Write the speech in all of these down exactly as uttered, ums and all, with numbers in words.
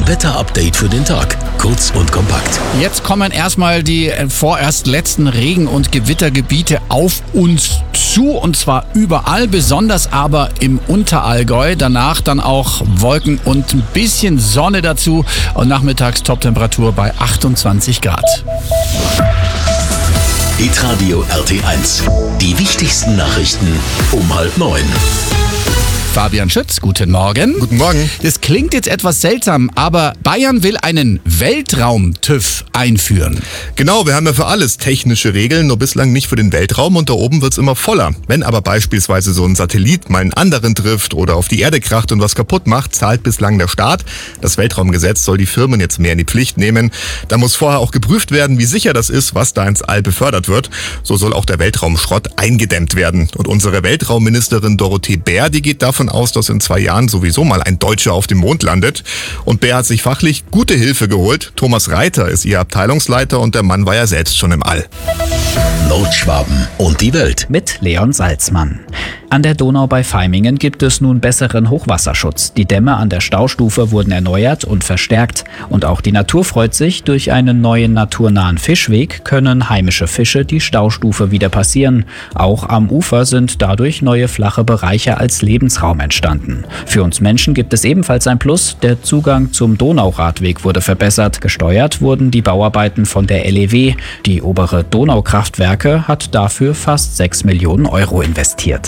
Dein Wetter-Update für den Tag. Kurz und kompakt. Jetzt kommen erstmal die vorerst letzten Regen- und Gewittergebiete auf uns zu. Und zwar überall, besonders aber im Unterallgäu. Danach dann auch Wolken und ein bisschen Sonne dazu. Und nachmittags Toptemperatur bei achtundzwanzig Grad. Hitradio R T eins. Die wichtigsten Nachrichten um halb neun. Fabian Schütz, guten Morgen. Guten Morgen. Das klingt jetzt etwas seltsam, aber Bayern will einen Weltraum-TÜV einführen. Genau, wir haben ja für alles technische Regeln, nur bislang nicht für den Weltraum und da oben wird's immer voller. Wenn aber beispielsweise so ein Satellit mal einen anderen trifft oder auf die Erde kracht und was kaputt macht, zahlt bislang der Staat. Das Weltraumgesetz soll die Firmen jetzt mehr in die Pflicht nehmen. Da muss vorher auch geprüft werden, wie sicher das ist, was da ins All befördert wird. So soll auch der Weltraumschrott eingedämmt werden. Und unsere Weltraumministerin Dorothee Bär, die geht davon aus, dass in zwei Jahren sowieso mal ein Deutscher auf dem Mond landet. Und Bär hat sich fachlich gute Hilfe geholt. Thomas Reiter ist ihr Abteilungsleiter und der Mann war ja selbst schon im All. Nordschwaben und die Welt. Mit Leon Salzmann. An der Donau bei Vaimingen gibt es nun besseren Hochwasserschutz. Die Dämme an der Staustufe wurden erneuert und verstärkt. Und auch die Natur freut sich. Durch einen neuen naturnahen Fischweg können heimische Fische die Staustufe wieder passieren. Auch am Ufer sind dadurch neue flache Bereiche als Lebensraum entstanden. Für uns Menschen gibt es ebenfalls ein Plus. Der Zugang zum Donauradweg wurde verbessert. Gesteuert wurden die Bauarbeiten von der L E W. Die obere Donaukraftwerke hat dafür fast sechs Millionen Euro investiert.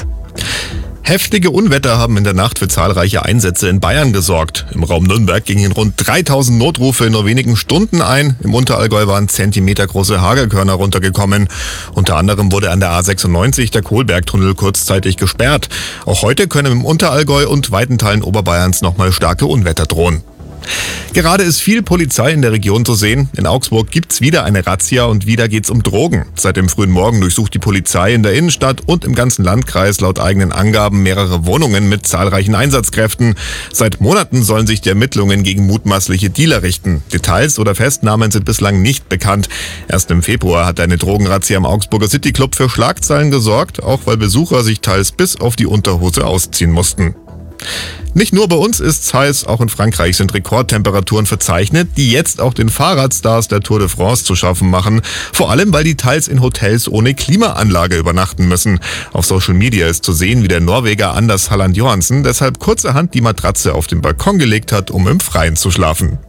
Heftige Unwetter haben in der Nacht für zahlreiche Einsätze in Bayern gesorgt. Im Raum Nürnberg gingen rund dreitausend Notrufe in nur wenigen Stunden ein. Im Unterallgäu waren zentimetergroße Hagelkörner runtergekommen. Unter anderem wurde an der A sechsundneunzig der Kohlbergtunnel kurzzeitig gesperrt. Auch heute können im Unterallgäu und weiten Teilen Oberbayerns nochmal starke Unwetter drohen. Gerade ist viel Polizei in der Region zu sehen. In Augsburg gibt's wieder eine Razzia und wieder geht's um Drogen. Seit dem frühen Morgen durchsucht die Polizei in der Innenstadt und im ganzen Landkreis laut eigenen Angaben mehrere Wohnungen mit zahlreichen Einsatzkräften. Seit Monaten sollen sich die Ermittlungen gegen mutmaßliche Dealer richten. Details oder Festnahmen sind bislang nicht bekannt. Erst im Februar hat eine Drogenrazzia am Augsburger Cityclub für Schlagzeilen gesorgt, auch weil Besucher sich teils bis auf die Unterhose ausziehen mussten. Nicht nur bei uns ist's heiß, auch in Frankreich sind Rekordtemperaturen verzeichnet, die jetzt auch den Fahrradstars der Tour de France zu schaffen machen. Vor allem, weil die teils in Hotels ohne Klimaanlage übernachten müssen. Auf Social Media ist zu sehen, wie der Norweger Anders Halland Johansen deshalb kurzerhand die Matratze auf den Balkon gelegt hat, um im Freien zu schlafen.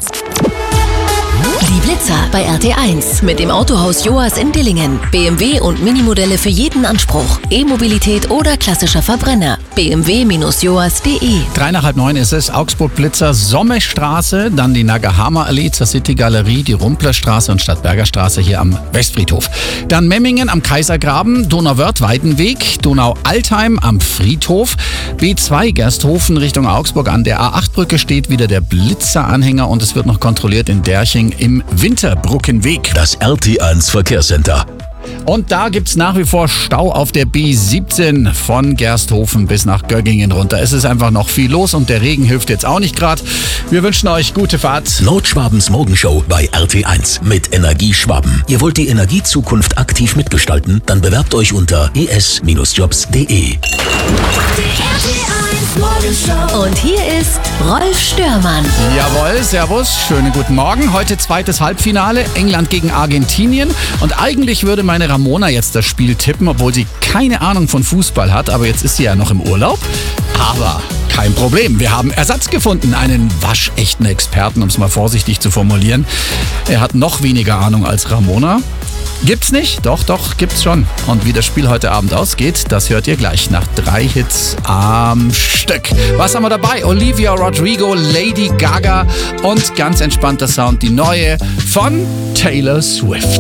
Die Blitzer bei R T eins mit dem Autohaus Joas in Dillingen. B M W und Minimodelle für jeden Anspruch. E-Mobilität oder klassischer Verbrenner. b m w Bindestrich joas Punkt de. Drei nach halb neun ist es. Augsburg Blitzer, Sommestraße, dann die Nagahama-Allee zur City-Galerie, die Rumplerstraße und Stadtberger Straße hier am Westfriedhof. Dann Memmingen am Kaisergraben, Donauwörth-Weidenweg, Donau-Altheim am Friedhof, B zwei Gersthofen Richtung Augsburg an der A acht Brücke steht wieder der Blitzer-Anhänger und es wird noch kontrolliert in Derching im Winterbrückenweg. Das R T eins Verkehrscenter. Und da gibt's nach wie vor Stau auf der B siebzehn von Gersthofen bis nach Göggingen runter. Es ist einfach noch viel los und der Regen hilft jetzt auch nicht gerade. Wir wünschen euch gute Fahrt. Nordschwabens Morgenshow bei R T eins mit Energieschwaben. Ihr wollt die Energiezukunft aktiv mitgestalten? Dann bewerbt euch unter e s Jobs punkt de. Und hier ist Rolf Störmann. Jawohl, servus, schönen guten Morgen. Heute zweites Halbfinale, England gegen Argentinien. Und eigentlich würde meine Ramona jetzt das Spiel tippen, obwohl sie keine Ahnung von Fußball hat. Aber jetzt ist sie ja noch im Urlaub. Aber kein Problem, wir haben Ersatz gefunden. Einen waschechten Experten, um es mal vorsichtig zu formulieren. Er hat noch weniger Ahnung als Ramona. Gibt's nicht? Doch, doch, gibt's schon. Und wie das Spiel heute Abend ausgeht, das hört ihr gleich nach drei Hits am Stück. Was haben wir dabei? Olivia Rodrigo, Lady Gaga und ganz entspannter Sound, die neue von Taylor Swift.